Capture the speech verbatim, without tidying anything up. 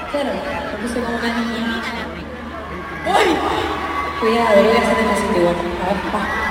Claro, lo puse como más niña. ¡Uy! Cuidado, lo voy a hacer en el sitio igual. A ver, pa.